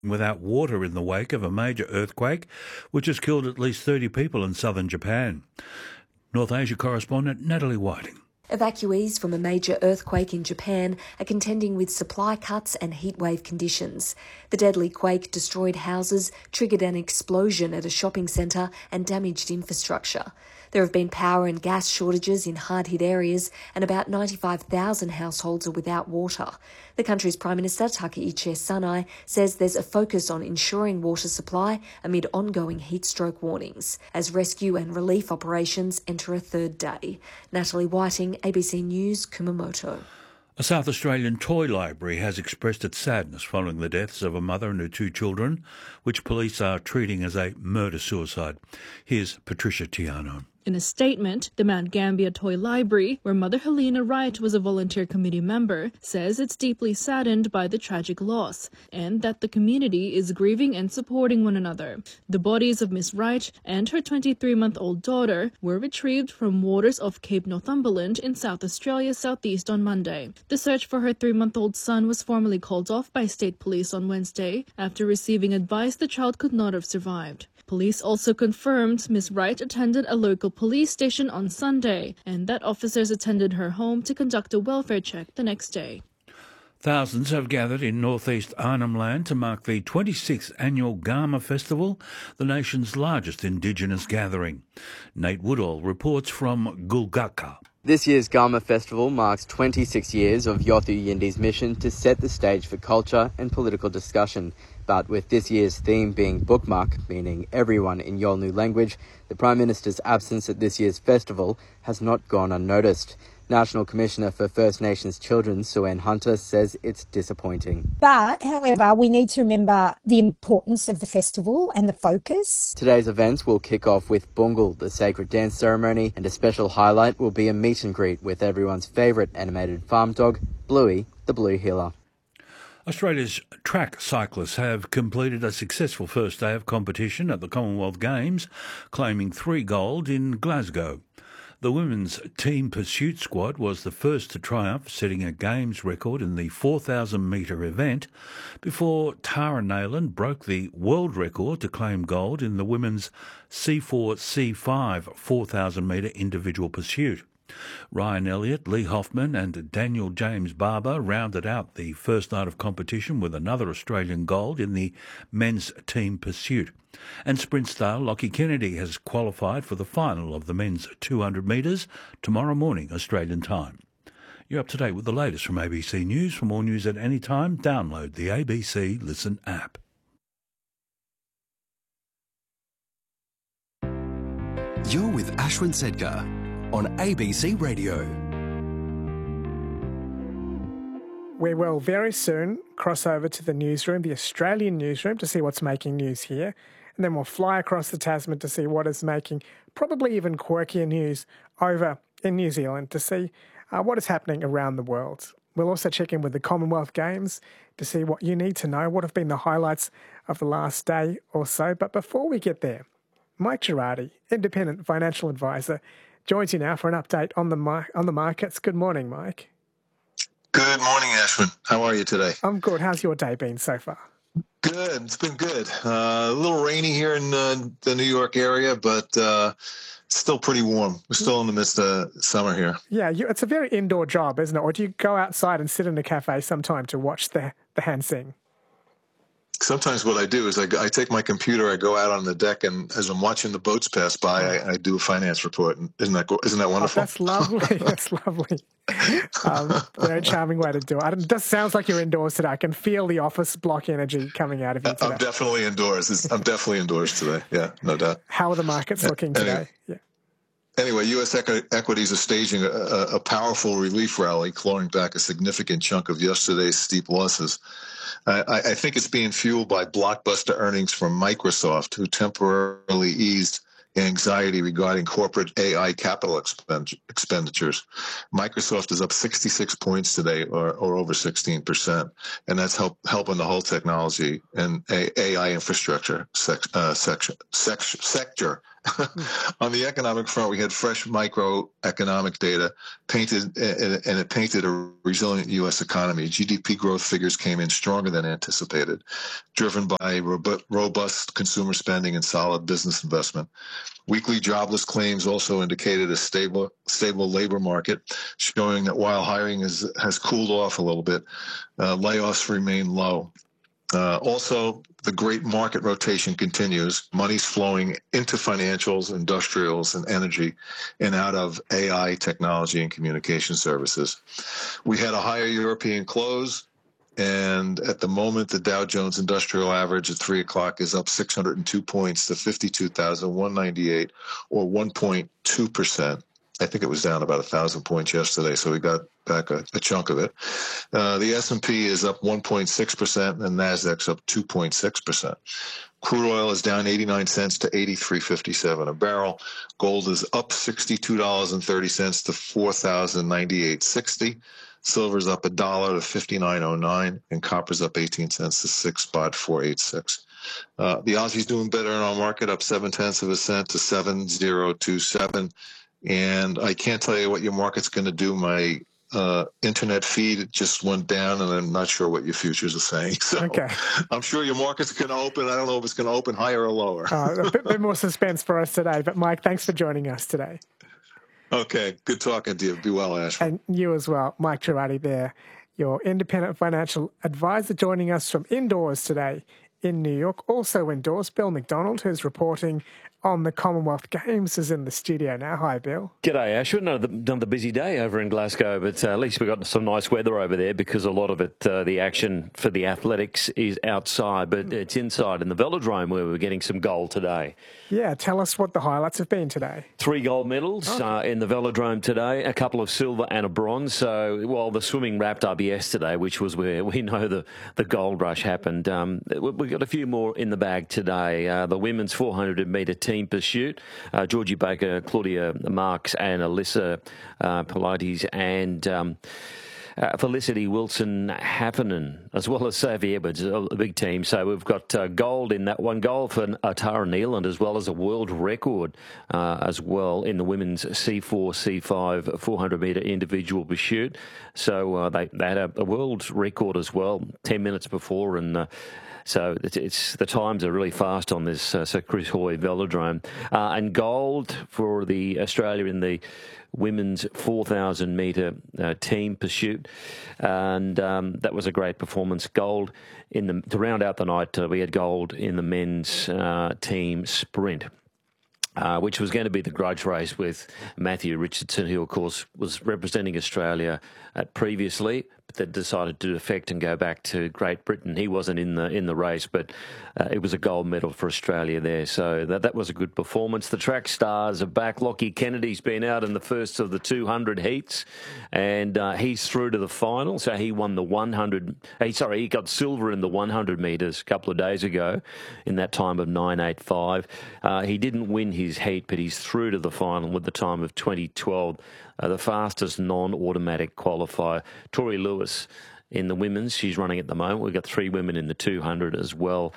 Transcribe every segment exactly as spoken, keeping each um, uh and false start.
without water in the wake of a major earthquake, which has killed at least thirty people in southern Japan. North Asia correspondent Natalie Whiting. Evacuees from a major earthquake in Japan are contending with supply cuts and heatwave conditions. The deadly quake destroyed houses, triggered an explosion at a shopping centre and damaged infrastructure. There have been power and gas shortages in hard-hit areas and about ninety-five thousand households are without water. The country's Prime Minister, Takaichi Sanai, says there's a focus on ensuring water supply amid ongoing heatstroke warnings as rescue and relief operations enter a third day. Natalie Whiting, A B C News, Kumamoto. A South Australian toy library has expressed its sadness following the deaths of a mother and her two children, which police are treating as a murder-suicide. Here's Patricia Tiano. In a statement, the Mount Gambier Toy Library, where Mother Helena Wright was a volunteer committee member, says it's deeply saddened by the tragic loss and that the community is grieving and supporting one another. The bodies of Miss Wright and her twenty-three-month-old daughter were retrieved from waters off Cape Northumberland in South Australia's southeast on Monday. The search for her three-month-old son was formally called off by state police on Wednesday after receiving advice the child could not have survived. Police also confirmed Miss Wright attended a local police station on Sunday and that officers attended her home to conduct a welfare check the next day. Thousands have gathered in northeast Arnhem Land to mark the twenty-sixth annual Garma Festival, the nation's largest Indigenous gathering. Nate Woodall reports from Gulgaka. This year's Garma Festival marks twenty-six years of Yothu Yindi's mission to set the stage for culture and political discussion. But with this year's theme being Bookmark, meaning everyone in Yolngu language, the Prime Minister's absence at this year's festival has not gone unnoticed. National Commissioner for First Nations Children, Sue-Ann Hunter, says it's disappointing. But, however, we need to remember the importance of the festival and the focus. Today's events will kick off with Bungal, the sacred dance ceremony, and a special highlight will be a meet and greet with everyone's favourite animated farm dog, Bluey, the Blue Heeler. Australia's track cyclists have completed a successful first day of competition at the Commonwealth Games, claiming three gold in Glasgow. The women's team pursuit squad was the first to triumph, setting a Games record in the four thousand metre event, before Tara Nayland broke the world record to claim gold in the women's C four C five four thousand metre individual pursuit. Ryan Elliott, Lee Hoffman and Daniel James Barber rounded out the first night of competition with another Australian gold in the men's team pursuit. And sprint star Lockie Kennedy has qualified for the final of the men's two hundred metres tomorrow morning, Australian time. You're up to date with the latest from A B C News. For more news at any time, download the A B C Listen app. You're with Ashwin Sedgar on A B C Radio. We will very soon cross over to the newsroom, the Australian newsroom, to see what's making news here. And then we'll fly across the Tasman to see what is making probably even quirkier news over in New Zealand, to see uh, what is happening around the world. We'll also check in with the Commonwealth Games to see what you need to know, what have been the highlights of the last day or so. But before we get there, Mike Girardi, independent financial advisor, joins you now for an update on the mar- on the markets. Good morning, Mike. Good morning, Ashwin. How are you today? I'm good. How's your day been so far? Good. It's been good. Uh, a little rainy here in uh, the New York area, but uh, still pretty warm. We're still in the midst of summer here. Yeah, you, it's a very indoor job, isn't it? Or do you go outside and sit in a cafe sometime to watch the, the hand sing? Sometimes what I do is I, I take my computer, I go out on the deck, and as I'm watching the boats pass by, I, I do a finance report. Isn't that isn't that wonderful? Oh, that's lovely. That's lovely. Um, very charming way to do it. It just sounds like you're indoors today. I can feel the office block energy coming out of you today. I'm definitely indoors. It's, I'm definitely indoors today. Yeah, no doubt. How are the markets looking today? Anyway, yeah. Anyway, U S equ- equities are staging a, a powerful relief rally, clawing back a significant chunk of yesterday's steep losses. I, I think it's being fueled by blockbuster earnings from Microsoft, who temporarily eased anxiety regarding corporate A I capital expend- expenditures. Microsoft is up sixty-six points today, or, or over sixteen percent, and that's help, helping the whole technology and A I infrastructure sec- uh, section, sec- sector On the economic front, we had fresh microeconomic data painted, and it painted a resilient U S economy. G D P growth figures came in stronger than anticipated, driven by robust consumer spending and solid business investment. Weekly jobless claims also indicated a stable stable labor market, showing that while hiring is, has cooled off a little bit, uh, layoffs remain low. Uh, also, the great market rotation continues. Money's flowing into financials, industrials, and energy, and out of A I technology and communication services. We had a higher European close, and at the moment, the Dow Jones Industrial Average at three o'clock is up six hundred two points to fifty-two thousand one hundred ninety-eight, or one point two percent. I think it was down about one thousand points yesterday, so we got back a, a chunk of it. Uh, the S and P is up one point six percent, and NASDAQ's up two point six percent. Crude oil is down eighty-nine cents to eighty-three fifty-seven a barrel. Gold is up sixty-two dollars and thirty cents to four thousand ninety-eight sixty. Silver's up a dollar to fifty-nine oh nine, and copper's up eighteen cents to six spot four eighty-six. Uh, the Aussie's doing better in our market, up seven tenths of a cent to seven thousand twenty-seven. And I can't tell you what your market's going to do. My uh, internet feed just went down, and I'm not sure what your futures are saying. So okay. I'm sure your market's going to open. I don't know if it's going to open higher or lower. uh, a bit, bit more suspense for us today. But, Mike, thanks for joining us today. Okay. Good talking to you. Be well, Ash. And you as well. Mike Girardi there, your independent financial advisor, joining us from indoors today in New York. Also indoors, Bill McDonald, who's reporting on the Commonwealth Games, is in the studio now. Hi, Bill. G'day, Ash. Another, another busy day over in Glasgow, but uh, at least we've got some nice weather over there because a lot of it, uh, the action for the athletics is outside, but it's inside in the velodrome where we're getting some gold today. Yeah, tell us what the highlights have been today. Three gold medals okay. uh, in the velodrome today, a couple of silver and a bronze. So while the swimming wrapped up yesterday, which was where we know the, the gold rush happened, um, we've got a few more in the bag today. Uh, the women's four hundred metre team pursuit, uh, Georgie Baker, Claudia Marks and Alyssa uh, Pilates and um, uh, Felicity Wilson-Happenen, as well as Sophie Edwards, a big team. So we've got uh, gold in that one, gold for uh, Tara Neeland, as well as a world record uh, as well in the women's C four, C five four hundred metre individual pursuit. So uh, they, they had a, a world record as well, ten minutes before, and uh, So it's, it's the times are really fast on this uh, Sir Chris Hoy velodrome. Uh, and gold for the Australia in the women's four thousand metre uh, team pursuit. And um, that was a great performance. Gold in the to round out the night, uh, we had gold in the men's uh, team sprint. Uh, which was going to be the grudge race with Matthew Richardson, who, of course, was representing Australia uh, previously, but then decided to defect and go back to Great Britain. He wasn't in the in the race, but uh, it was a gold medal for Australia there. So that, that was a good performance. The track stars are back. Lockie Kennedy's been out in the first of the two hundred heats, and uh, he's through to the final. So he won the one hundred. He, sorry, he got silver in the one hundred metres a couple of days ago in that time of nine eighty-five. Uh, he didn't win his heat, but he's through to the final with the time of twenty twelve. Uh, the fastest non-automatic qualifier, Tori Lewis, in the women's. She's running at the moment. We've got three women in the two hundred as well.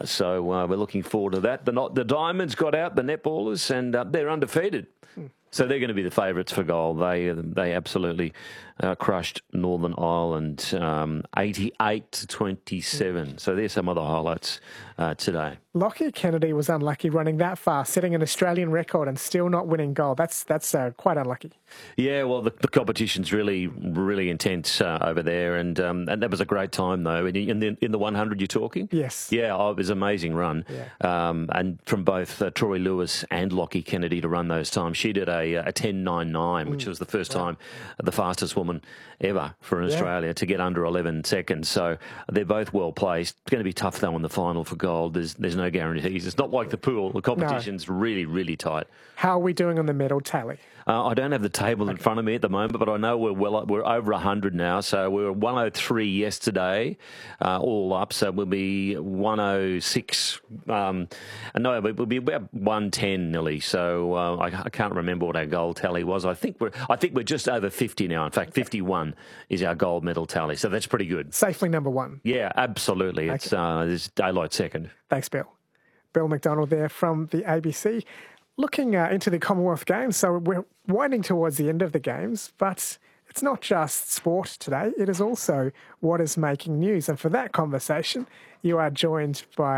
So uh, we're looking forward to that. The, the Diamonds got out, the netballers, and uh, they're undefeated. So they're going to be the favourites for gold. They they absolutely uh, crushed Northern Ireland, um, eighty-eight to twenty-seven. So there's some of the highlights uh, today. Lockie Kennedy was unlucky running that fast, setting an Australian record and still not winning gold. That's that's uh, quite unlucky. Yeah, well, the, the competition's really really intense uh, over there, and um, and that was a great time though. In, in the in the one hundred, you're talking? Yes. Yeah, oh, it was an amazing run, yeah. um, and from both uh, Troy Lewis and Lockie Kennedy to run those times. She did a a ten ninety-nine, mm. which was the first wow. time the fastest woman ever for yeah. Australia to get under eleven seconds. So they're both well placed. It's going to be tough though in the final for gold. There's there's no guarantees. It's not like the pool. The competition's no. really really tight. How are we doing on the medal tally? Uh, I don't have the table in front of me at the moment, but I know we're well. We're over one hundred now, so we were one oh three yesterday, uh, all up. So we'll be one oh six. Um, no, we'll be about one ten nearly. So uh, I, I can't remember what our gold tally was. I think we're I think we're just over fifty now. In fact, fifty-one is our gold medal tally. So that's pretty good. Safely number one. Yeah, absolutely. Okay. It's uh, it's daylight second. Thanks, Bill. Bill McDonald there from the A B C. looking uh, into the Commonwealth Games, so we're winding towards the end of the Games, but it's not just sport today, it is also what is making news. And for that conversation, you are joined by